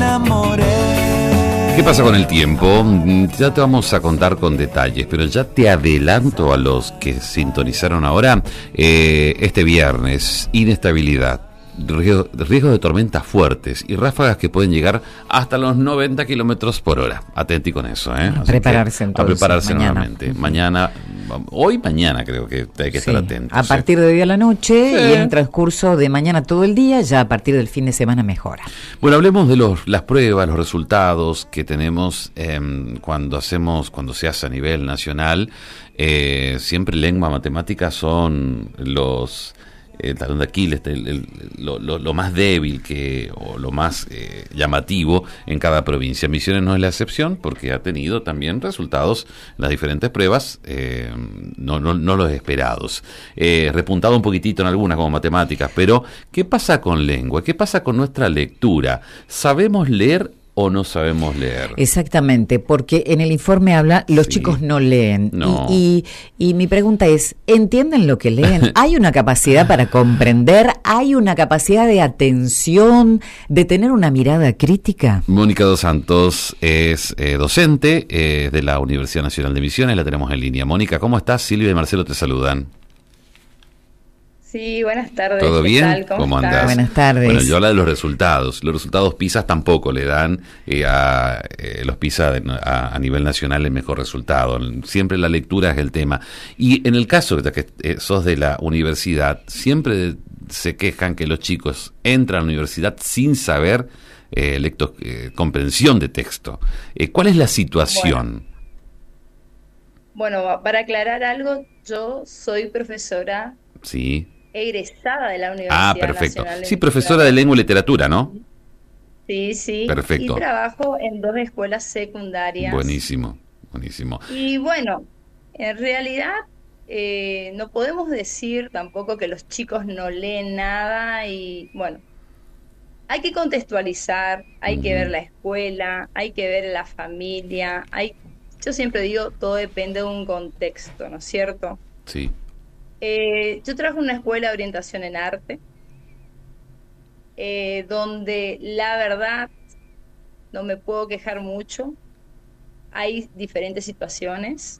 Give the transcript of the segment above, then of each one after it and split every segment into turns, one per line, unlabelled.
¿Qué pasa con el tiempo? Ya te vamos a contar con detalles, pero ya te adelanto a los que sintonizaron ahora, este viernes, inestabilidad, riesgo de tormentas fuertes y ráfagas que pueden llegar hasta los 90 kilómetros por hora. Atenti con eso, ¿eh?
A prepararse entonces.
A prepararse
mañana.
Nuevamente. Mañana, mañana creo que hay que estar atentos.
A partir de hoy a la noche y en el transcurso de mañana todo el día, ya a partir del fin de semana mejora.
Bueno, hablemos de las pruebas, los resultados que tenemos cuando se hace a nivel nacional. Siempre lengua, matemáticas son el talón de Aquiles, lo más débil o lo más llamativo en cada provincia. Misiones no es la excepción porque ha tenido también resultados en las diferentes pruebas no los esperados. Repuntado un poquitito en algunas como matemáticas, pero ¿qué pasa con lengua? ¿Qué pasa con nuestra lectura? ¿Sabemos leer o no sabemos leer?
Exactamente, porque en el informe habla, los chicos no leen.
No.
Y mi pregunta es, ¿entienden lo que leen? ¿Hay una capacidad para comprender? ¿Hay una capacidad de atención, de tener una mirada crítica?
Mónica Dos Santos es docente de la Universidad Nacional de Misiones, la tenemos en línea. Mónica, ¿cómo estás? Silvia y Marcelo te saludan.
Sí, buenas tardes.
¿Todo bien?
¿Qué tal?
¿Cómo andás?
Buenas tardes.
Bueno, yo hablo de los resultados. Los resultados PISA tampoco le dan a los PISA a nivel nacional el mejor resultado. Siempre la lectura es el tema. Y en el caso de que sos de la universidad, siempre se quejan que los chicos entran a la universidad sin saber comprensión de texto. ¿Cuál es la situación?
Bueno, para aclarar algo, yo soy profesora.
Sí.
Egresada de la Universidad
Ah, perfecto.
Nacional de
Sí, profesora de lengua y literatura, ¿no?
Sí.
Perfecto.
Y trabajo en 2 escuelas secundarias.
Buenísimo.
Y bueno, en realidad no podemos decir tampoco que los chicos no leen nada y bueno, hay que contextualizar, hay que ver la escuela, hay que ver la familia, yo siempre digo, todo depende de un contexto, ¿no es cierto?
Sí.
Yo trabajo en una escuela de orientación en arte, donde la verdad no me puedo quejar mucho. Hay diferentes situaciones,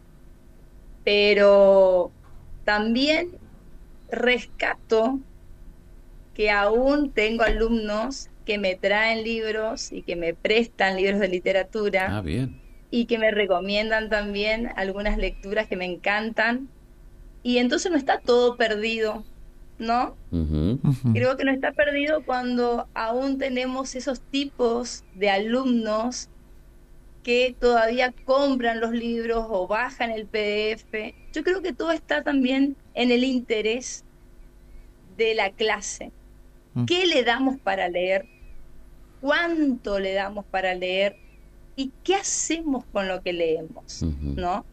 pero también rescato que aún tengo alumnos que me traen libros y que me prestan libros de literatura.
Ah, bien.
Y que me recomiendan también algunas lecturas que me encantan. Y entonces no está todo perdido, ¿no? Creo que no está perdido cuando aún tenemos esos tipos de alumnos que todavía compran los libros o bajan el PDF. Yo creo que todo está también en el interés de la clase. ¿Qué le damos para leer? ¿Cuánto le damos para leer? ¿Y qué hacemos con lo que leemos? ¿No?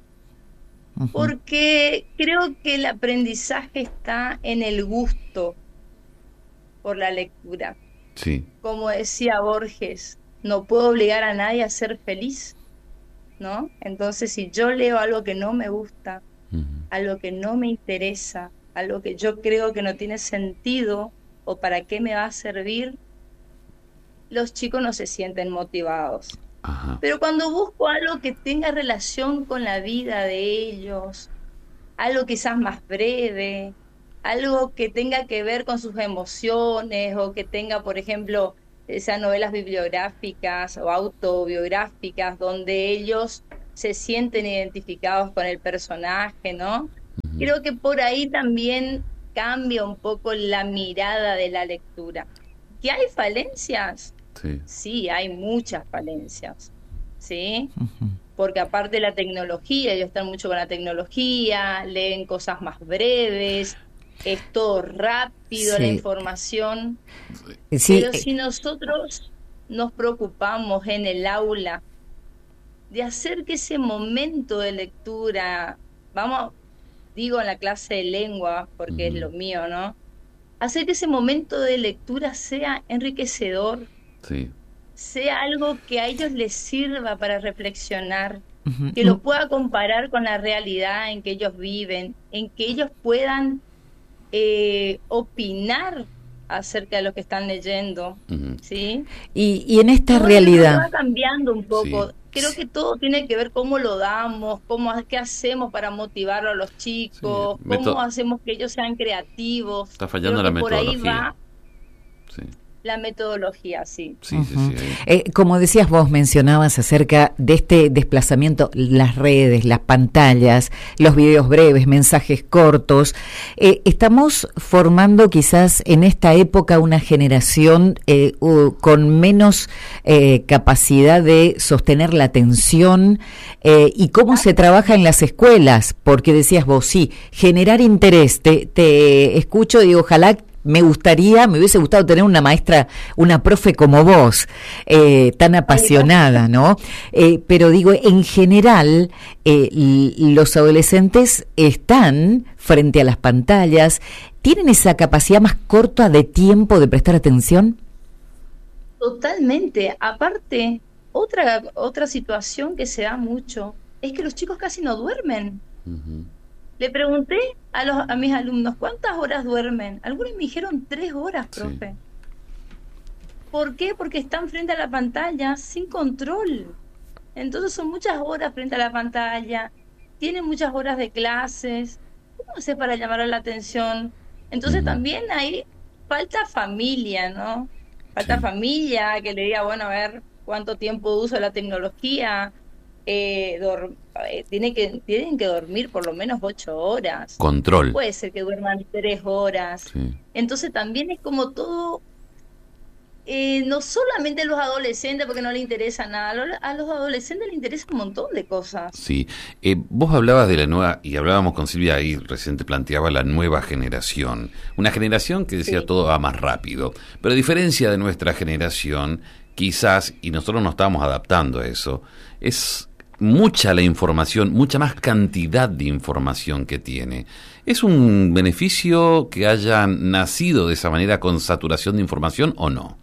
Porque creo que el aprendizaje está en el gusto por la lectura.
Sí.
Como decía Borges, no puedo obligar a nadie a ser feliz, ¿no? Entonces, si yo leo algo que no me gusta, algo que no me interesa, algo que yo creo que no tiene sentido o para qué me va a servir, los chicos no se sienten motivados.
Ajá.
Pero cuando busco algo que tenga relación con la vida de ellos, algo quizás más breve, algo que tenga que ver con sus emociones o que tenga, por ejemplo, esas novelas bibliográficas o autobiográficas donde ellos se sienten identificados con el personaje, ¿no? Creo que por ahí también cambia un poco la mirada de la lectura. ¿Que hay falencias? Sí, hay muchas falencias, ¿sí? Porque aparte de la tecnología, ellos están mucho con la tecnología, leen cosas más breves, es todo rápido la información. Pero si nosotros nos preocupamos en el aula de hacer que ese momento de lectura, digo en la clase de lengua, porque es lo mío, ¿no? Hacer que ese momento de lectura sea enriquecedor, sea algo que a ellos les sirva para reflexionar, que lo pueda comparar con la realidad en que ellos viven, en que ellos puedan opinar acerca de lo que están leyendo, ¿sí?
Y en esta
Todo
realidad...
va cambiando un poco.
Sí.
Creo que todo tiene que ver cómo lo damos, qué hacemos para motivarlo a los chicos,
Sí.
cómo hacemos que ellos sean creativos.
Está fallando
Creo
la
que por ahí
metodología.
va
Sí.
la metodología, sí.
Sí, sí,
Ujú.
sí.
Como decías vos, mencionabas acerca de este desplazamiento, las redes, las pantallas, los videos breves, mensajes cortos. Estamos formando quizás en esta época una generación con menos capacidad de sostener la atención y cómo se trabaja en las escuelas, porque decías vos, sí, generar interés. Te escucho y digo, ojalá me hubiese gustado tener una maestra, una profe como vos, tan apasionada, ¿no? Pero digo, en general, los adolescentes están frente a las pantallas, ¿tienen esa capacidad más corta de tiempo de prestar atención?
Totalmente. Aparte, otra situación que se da mucho es que los chicos casi no duermen.
Ujú.
Le pregunté a mis alumnos, ¿cuántas horas duermen? Algunos me dijeron 3 horas,
Sí.
profe. ¿Por qué? Porque están frente a la pantalla sin control. Entonces son muchas horas frente a la pantalla, tienen muchas horas de clases. ¿Cómo hace para llamar la atención? Entonces
Ujú.
también hay falta familia, ¿no? Falta
Sí.
familia que le diga, bueno, a ver cuánto tiempo uso la tecnología. Tienen que dormir por lo menos 8 horas. No
Control.
puede ser que duerman 3 horas.
Sí.
Entonces también es como todo, no solamente los adolescentes porque no les interesa nada, a los adolescentes les interesa un montón de cosas.
Sí. Vos hablabas de la nueva, y hablábamos con Silvia ahí, recién te planteaba la nueva generación. Una generación que decía
Sí,
todo va más rápido. Pero a diferencia de nuestra generación, quizás, y nosotros nos estábamos adaptando a eso, es mucha la información, mucha más cantidad de información que tiene. ¿Es un beneficio que hayan nacido de esa manera con saturación de información o no?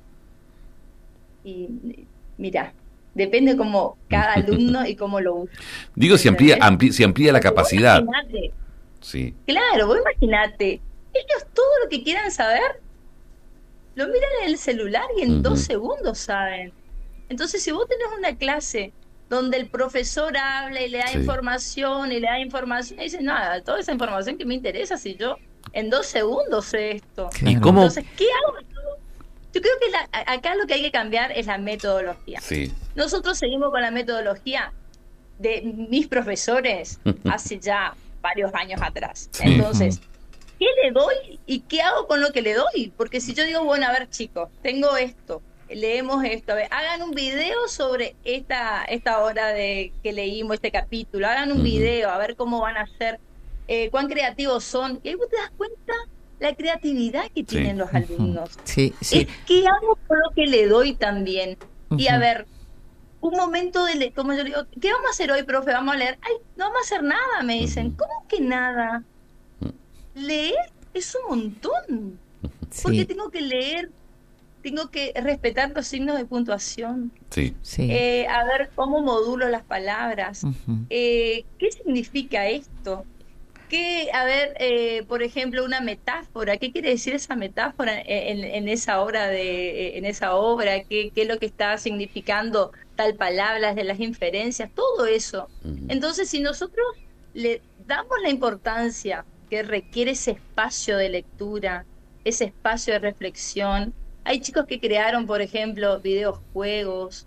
y mira, depende como cada alumno y cómo lo usa,
Digo,
¿entendés?
si amplía la
Porque vos
capacidad.
imaginate,
Sí.
claro, vos imaginate, ellos todo lo que quieran saber, lo miran en el celular y en
Ujú.
2 segundos saben. Entonces, si vos tenés una clase donde el profesor habla y le da
Sí.
información y le da información, y dice, nada, toda esa información que me interesa, si yo en 2 segundos sé esto.
¿Y
Claro.
cómo?
Entonces, ¿qué hago yo? Yo creo que acá lo que hay que cambiar es la metodología.
Sí.
Nosotros seguimos con la metodología de mis profesores hace ya varios años atrás.
Sí.
Entonces, ¿qué le doy y qué hago con lo que le doy? Porque si yo digo, bueno, a ver, chicos, tengo esto, leemos esto, a ver, hagan un video sobre esta hora de que leímos este capítulo, hagan un
Ujú.
video, a ver cómo van a ser, cuán creativos son. Y ahí vos te das cuenta la creatividad que
Sí.
tienen los alumnos.
Sí,
Es
sí.
qué hago con lo que le doy también. Y a
Ujú.
ver, un momento como yo le digo, ¿qué vamos a hacer hoy, profe? Vamos a leer. Ay, no vamos a hacer nada, me dicen.
Ujú.
¿Cómo que nada? Leer es un montón. Porque
Sí,
tengo que leer, tengo que respetar los signos de puntuación.
Sí.
sí.
A ver cómo modulo las palabras.
Ujú.
¿Qué significa esto? A ver, por ejemplo, una metáfora. ¿Qué quiere decir esa metáfora en esa obra en esa obra? ¿Qué es lo que está significando tal palabra, de las inferencias? Todo eso.
Ujú.
Entonces, si nosotros le damos la importancia que requiere ese espacio de lectura, ese espacio de reflexión, hay chicos que crearon, por ejemplo, videojuegos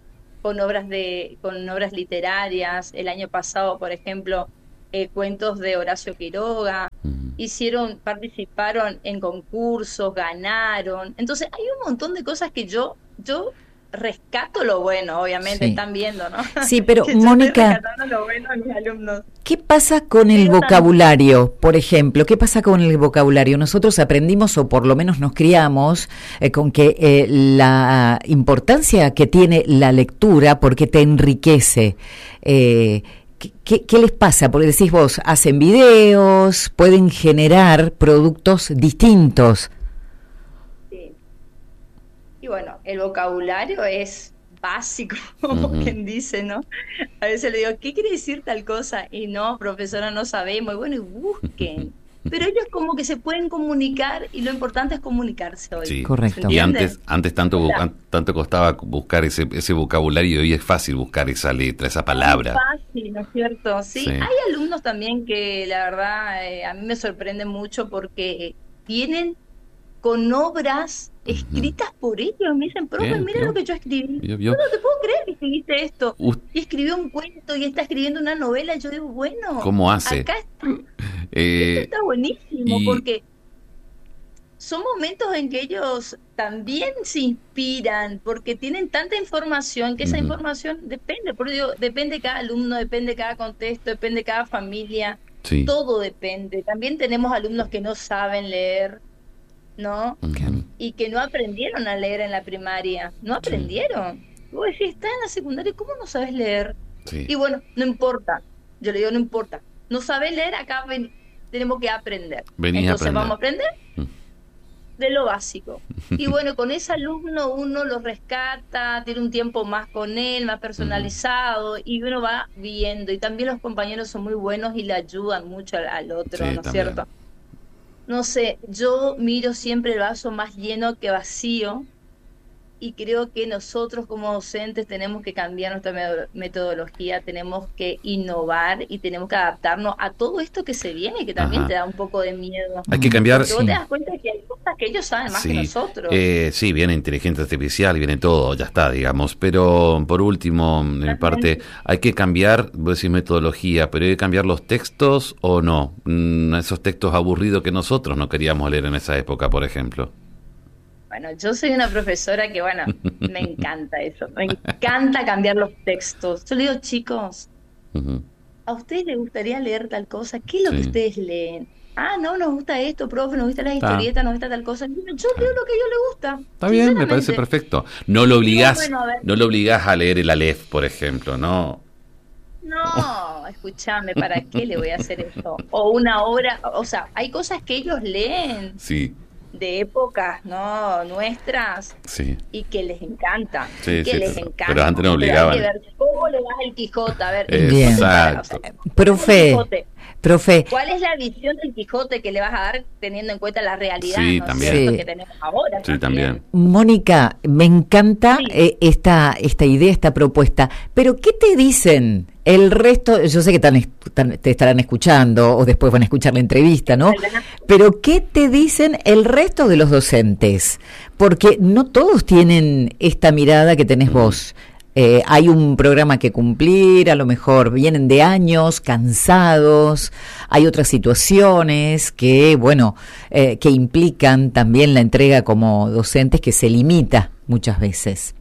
con obras literarias. El año pasado, por ejemplo, cuentos de Horacio Quiroga,
Ujú.
participaron en concursos, ganaron. Entonces hay un montón de cosas que yo rescato lo bueno, obviamente,
Sí.
están viendo, ¿no?
Sí, pero
Que yo estoy
Mónica,
rescatando lo bueno de mis alumnos.
¿qué pasa con el
Pero también,
vocabulario? Por ejemplo, ¿qué pasa con el vocabulario? Nosotros aprendimos, o por lo menos nos criamos, con que la importancia que tiene la lectura, porque te enriquece. ¿Qué les pasa? Porque decís vos, hacen videos, pueden generar productos distintos.
sí. Y bueno, el vocabulario es básico, como
Ujú.
quien dice, ¿no? A veces le digo, ¿qué quiere decir tal cosa? Y no, profesora, no sabemos. Y bueno, y busquen. pero ellos como que se pueden comunicar y lo importante es comunicarse hoy.
Sí.
Correcto.
Y
¿Entiendes?
antes tanto costaba buscar ese vocabulario, y hoy es fácil buscar esa letra, esa palabra.
Es fácil, ¿no es cierto? Sí,
Sí.
hay alumnos también que la verdad a mí me sorprende mucho porque vienen con obras escritas por ellos. Me dicen, profe,
Bien,
mira
¿vio?
lo que yo escribí.
¿Vio?
Yo no te puedo creer que escribiste esto.
Us-
Y escribió un cuento y está escribiendo una novela. Y yo digo, bueno,
¿Cómo hace?
acá esto
Eh,
está buenísimo
y-
porque son momentos en que ellos también se inspiran porque tienen tanta información que esa
Ujú.
información depende, por eso digo, depende de cada alumno, depende de cada contexto, depende de cada familia,
sí.
todo depende. También tenemos alumnos que no saben leer, ¿no?
Ujú.
Y que no aprendieron a leer en la primaria, no aprendieron. Vos decís, estás en la secundaria, ¿cómo no sabes leer?
Sí.
Y bueno, no importa, yo le digo, no importa, no sabes leer, acá tenemos que aprender.
Venís a
Entonces
aprender.
vamos a aprender
Mm.
de lo básico. Y bueno, con ese alumno uno lo rescata, tiene un tiempo más con él, más personalizado, y uno va viendo. Y también los compañeros son muy buenos y le ayudan mucho al otro,
Sí,
¿no es
también.
cierto? No sé, yo miro siempre el vaso más lleno que vacío, y creo que nosotros como docentes tenemos que cambiar nuestra metodología, tenemos que innovar y tenemos que adaptarnos a todo esto que se viene, que también
Ajá.
te da un poco de miedo.
Hay que cambiar.
Porque vos te das cuenta que hay cosas que ellos saben más que nosotros.
Sí, viene inteligencia artificial y viene todo, ya está, digamos. Pero por último, en mi parte, hay que cambiar, voy a decir metodología, pero hay que cambiar los textos o no. Esos textos aburridos que nosotros no queríamos leer en esa época, por ejemplo.
Bueno, yo soy una profesora que, bueno, me encanta eso, me encanta cambiar los textos. Yo le digo, chicos,
Ujú.
¿a ustedes les gustaría leer tal cosa? ¿Qué es lo que
Sí.
ustedes leen? Ah, no, nos gusta esto, profe, nos gusta las
Está.
historietas, nos gusta tal cosa. Yo leo lo que a ellos les gusta.
Está bien, me parece
sinceramente.
perfecto. No lo obligás,
Bueno, a ver.
no lo obligás a leer el Aleph, por ejemplo, ¿no?
No, escúchame, ¿para qué le voy a hacer esto? O una obra, o sea, hay cosas que ellos leen
Sí,
de épocas, ¿no? Nuestras,
sí.
y que les encanta,
Sí,
que
sí,
les
pero
encanta.
antes no
Pero
obligaban.
hay que ver cómo le das el Quijote, a ver.
Bien.
Exacto.
Profe,
Quijote.
profe,
¿Cuál es la visión del Quijote que le vas a dar teniendo en cuenta la realidad,
Sí,
¿no es
también.
cierto?
Sí.
Que tenemos ahora?
Sí, también.
Mónica, me encanta
Sí.
esta idea, esta propuesta, pero ¿qué te dicen el resto? Yo sé que te estarán escuchando o después van a escuchar la entrevista, ¿no? Pero ¿qué te dicen el resto de los docentes? Porque no todos tienen esta mirada que tenés vos. Hay un programa que cumplir, a lo mejor vienen de años cansados, hay otras situaciones que, bueno, que implican también la entrega como docentes que se limita muchas veces.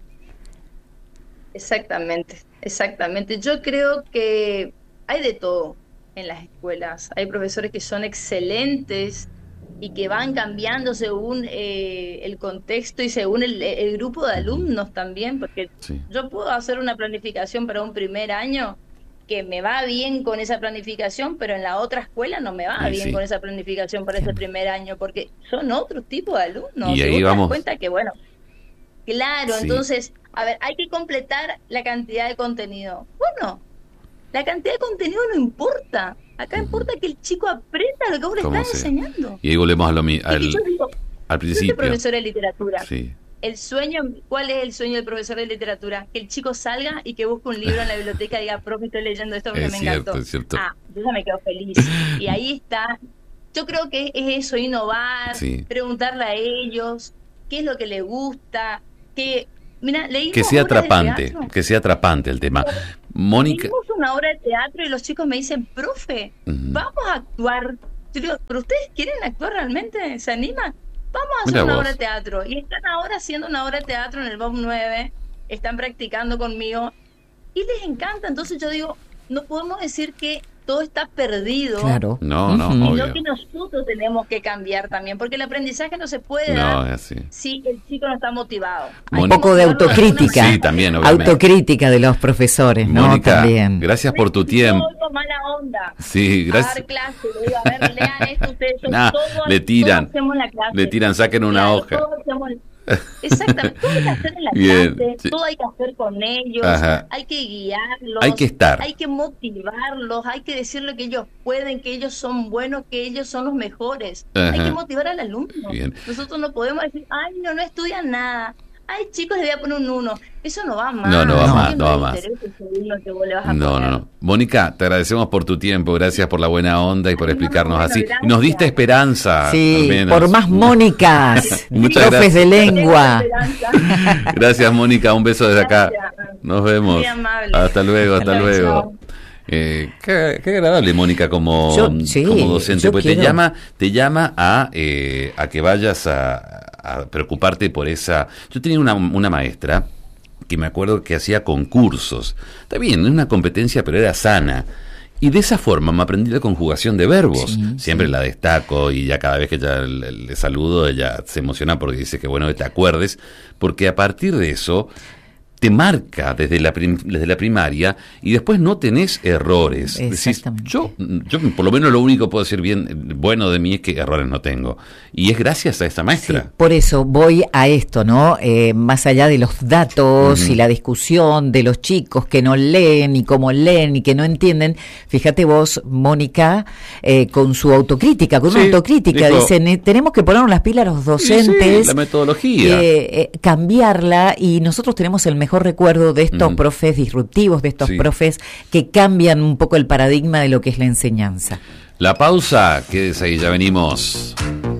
Exactamente, exactamente. Yo creo que hay de todo en las escuelas. Hay profesores que son excelentes y que van cambiando según el contexto y según el grupo de alumnos también, porque
Sí.
yo puedo hacer una planificación para un primer año que me va bien con esa planificación, pero en la otra escuela no me va
Ay,
bien
sí.
con esa planificación para ese primer año, porque son otro tipo de alumnos.
Y ahí
vos te das
vamos.
cuenta que, bueno, claro,
Sí.
entonces, a ver, hay que completar la cantidad de contenido. Bueno, la cantidad de contenido no importa. Acá importa que el chico aprenda lo que vos le
¿Cómo
estás
sea?
enseñando.
Y ahí volvemos a lo
Y yo digo,
al
yo soy
principio.
profesora de literatura.
Sí.
El sueño, ¿cuál es el sueño del profesor de literatura? Que el chico salga y que busque un libro en la biblioteca y diga, profe, estoy leyendo esto porque
Es
me
cierto,
encantó.
es cierto.
Ah, yo ya me quedo feliz. Y ahí está. Yo creo que es eso, innovar,
Sí.
preguntarle a ellos qué es lo que les gusta, que, mira, leímos
Que sea
obras de
atrapante,
teatro.
que sea atrapante el tema. Mónica,
Leímos una obra de teatro y los chicos me dicen, profe,
Ujú.
vamos a actuar. Yo digo, ¿pero ustedes quieren actuar realmente? ¿Se animan? Vamos a hacer
Mira
una
vos.
obra de teatro. Y están ahora haciendo una obra de teatro en el BOM 9, están practicando conmigo y les encanta. Entonces yo digo, no podemos decir que todo está perdido.
Claro.
No, no,
Ujú.
Sino
obvio.
que nosotros tenemos que cambiar también, porque el aprendizaje no se puede
No,
dar
es así.
si el chico no está motivado.
Un
Mónica-
poco de
motivarlo alguna
autocrítica.
manera.
Sí, también, obviamente.
Autocrítica de los profesores, ¿no?
Mónica,
También.
gracias por tu
Yo
tiempo.
oigo mala onda.
Sí,
A
gracias.
dar clase, le digo, a ver, lean esto, ustedes son
Nah,
todos,
le tiran,
todos hacemos la clase.
le tiran, saquen una
Claro,
hoja.
todos hacemos- Exactamente, todo hay que hacer en la
Bien.
clase,
Sí.
todo hay que hacer con ellos,
Ajá.
hay que guiarlos,
Hay que estar.
hay que motivarlos, hay que decirles que ellos pueden, que ellos son buenos, que ellos son los mejores. Hay que
Ajá.
motivar al alumno.
Bien.
Nosotros no podemos decir, ay, no, no estudian nada. Ay, chicos, le voy a poner un 1. Eso no va más.
No, no va
No.
más,
Que
no
no
va
le
más.
interesa ese uno que vos le vas a
No,
poner.
no, no. Mónica, te agradecemos por tu tiempo, gracias por la buena onda y por
Ay, no,
explicarnos
bueno,
así.
gracias.
Nos diste esperanza.
Sí,
al menos.
por más Mónicas,
Muchas
profes de
gracias.
lengua.
Gracias, Mónica, un beso desde acá.
Gracias.
Nos vemos.
Muy amable.
Hasta luego, hasta
Hasta
luego.
luego.
Qué agradable, Mónica, como
Sí,
docente.
yo
Pues
quiero.
te llama a que vayas a preocuparte por esa. Yo tenía una maestra que me acuerdo que hacía concursos. Está bien, no es una competencia, pero era sana. Y de esa forma me aprendí la conjugación de verbos.
Sí,
Siempre
sí.
la destaco y ya cada vez que ya le saludo, ella se emociona porque dice que bueno que te acuerdes, porque a partir de eso te marca desde la primaria y después no tenés errores. Decís,
Exactamente.
yo por lo menos lo único que puedo decir bueno de mí es que errores no tengo. Y es gracias a esta
Sí,
maestra.
por eso voy a esto, ¿no? Más allá de los datos y la discusión de los chicos que no leen y cómo leen y que no entienden, fíjate vos, Mónica, con su autocrítica, con una
Sí,
autocrítica,
dijo,
dicen, tenemos que ponernos las pilas los
Sí,
docentes,
la metodología.
cambiarla, y nosotros tenemos el mejor recuerdo de estos profes disruptivos, de estos
Sí.
profes que cambian un poco el paradigma de lo que es la enseñanza.
La pausa, quédese ahí, ya venimos.